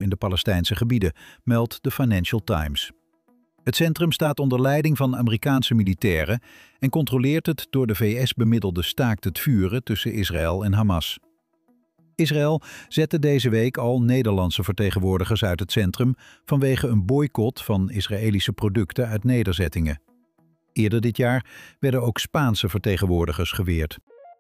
in de Palestijnse gebieden, meldt de Financial Times. Het centrum staat onder leiding van Amerikaanse militairen en controleert het door de VS bemiddelde staakt het vuren tussen Israël en Hamas. Israël zette deze week al Nederlandse vertegenwoordigers uit het centrum vanwege een boycott van Israëlische producten uit nederzettingen. Eerder dit jaar werden ook Spaanse vertegenwoordigers geweerd.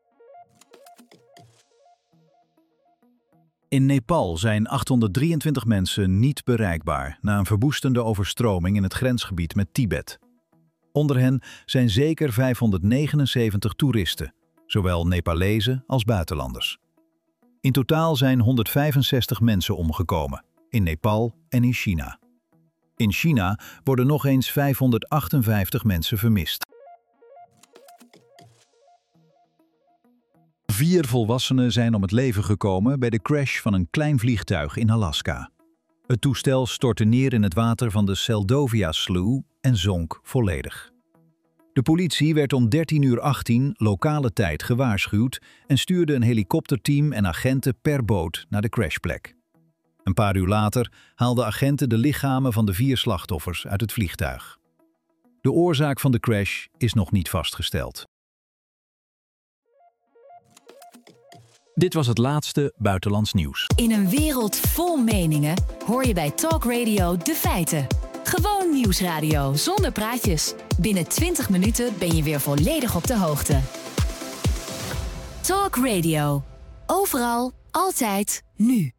In Nepal zijn 823 mensen niet bereikbaar na een verwoestende overstroming in het grensgebied met Tibet. Onder hen zijn zeker 579 toeristen, zowel Nepalezen als buitenlanders. In totaal zijn 165 mensen omgekomen, in Nepal en in China. In China worden nog eens 558 mensen vermist. 4 volwassenen zijn om het leven gekomen bij de crash van een klein vliegtuig in Alaska. Het toestel stortte neer in het water van de Seldovia Slough en zonk volledig. De politie werd om 13:18 lokale tijd gewaarschuwd en stuurde een helikopterteam en agenten per boot naar de crashplek. Een paar uur later haalden agenten de lichamen van de 4 slachtoffers uit het vliegtuig. De oorzaak van de crash is nog niet vastgesteld. Dit was het laatste buitenlands nieuws. In een wereld vol meningen hoor je bij Talk Radio de feiten. Gewoon nieuwsradio zonder praatjes. Binnen 20 minuten ben je weer volledig op de hoogte. Talk Radio. Overal, altijd, nu.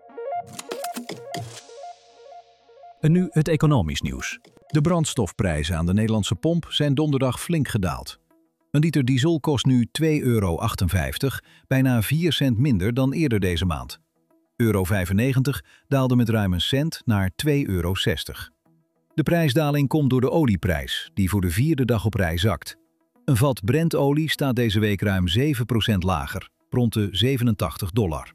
En nu het economisch nieuws. De brandstofprijzen aan de Nederlandse pomp zijn donderdag flink gedaald. Een liter diesel kost nu €2,58, bijna 4 cent minder dan eerder deze maand. €1,95 daalde met ruim een cent naar €2,60. De prijsdaling komt door de olieprijs, die voor de 4e dag op rij zakt. Een vat Brentolie staat deze week ruim 7% lager, rond de $87.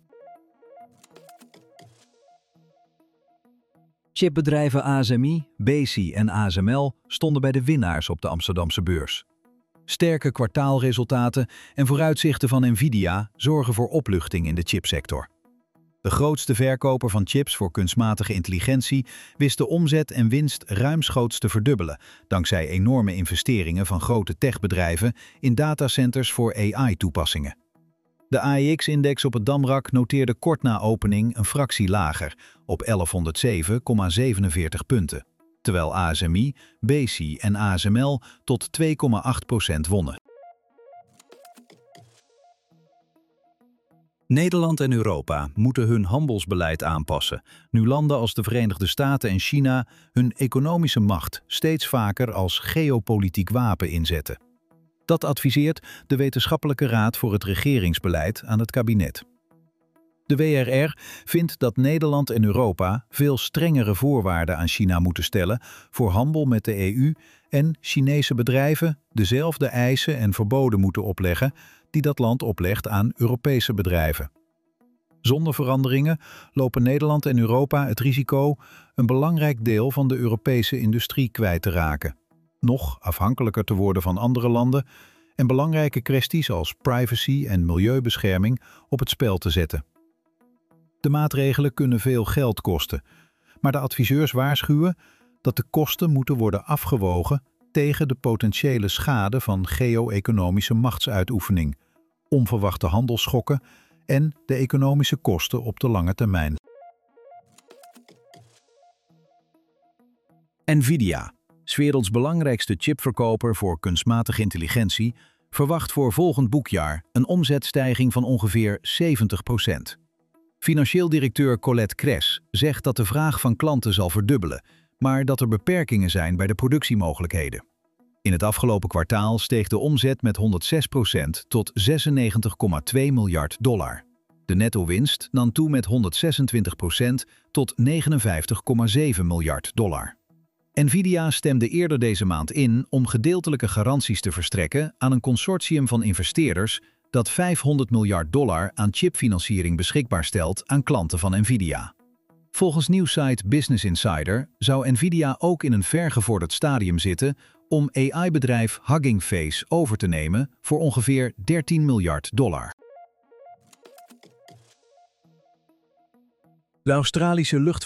Chipbedrijven ASMI, Besi en ASML stonden bij de winnaars op de Amsterdamse beurs. Sterke kwartaalresultaten en vooruitzichten van Nvidia zorgen voor opluchting in de chipsector. De grootste verkoper van chips voor kunstmatige intelligentie wist de omzet en winst ruimschoots te verdubbelen, dankzij enorme investeringen van grote techbedrijven in datacenters voor AI-toepassingen. De AEX-index op het Damrak noteerde kort na opening een fractie lager, op 1107,47 punten. Terwijl ASMI, Besi en ASML tot 2,8% wonnen. Nederland en Europa moeten hun handelsbeleid aanpassen, nu landen als de Verenigde Staten en China hun economische macht steeds vaker als geopolitiek wapen inzetten. Dat adviseert de Wetenschappelijke Raad voor het Regeringsbeleid aan het kabinet. De WRR vindt dat Nederland en Europa veel strengere voorwaarden aan China moeten stellen voor handel met de EU en Chinese bedrijven dezelfde eisen en verboden moeten opleggen die dat land oplegt aan Europese bedrijven. Zonder veranderingen lopen Nederland en Europa het risico een belangrijk deel van de Europese industrie kwijt te raken, nog afhankelijker te worden van andere landen en belangrijke kwesties als privacy en milieubescherming op het spel te zetten. De maatregelen kunnen veel geld kosten, maar de adviseurs waarschuwen dat de kosten moeten worden afgewogen tegen de potentiële schade van geo-economische machtsuitoefening, onverwachte handelsschokken en de economische kosten op de lange termijn. Nvidia, 's werelds belangrijkste chipverkoper voor kunstmatige intelligentie, verwacht voor volgend boekjaar een omzetstijging van ongeveer 70%. Financieel directeur Colette Kress zegt dat de vraag van klanten zal verdubbelen, maar dat er beperkingen zijn bij de productiemogelijkheden. In het afgelopen kwartaal steeg de omzet met 106% tot $96,2 miljard. De netto-winst nam toe met 126% tot $59,7 miljard. Nvidia stemde eerder deze maand in om gedeeltelijke garanties te verstrekken aan een consortium van investeerders dat $500 miljard aan chipfinanciering beschikbaar stelt aan klanten van Nvidia. Volgens nieuwssite Business Insider zou Nvidia ook in een vergevorderd stadium zitten om AI-bedrijf Hugging Face over te nemen voor ongeveer $13 miljard. De Australische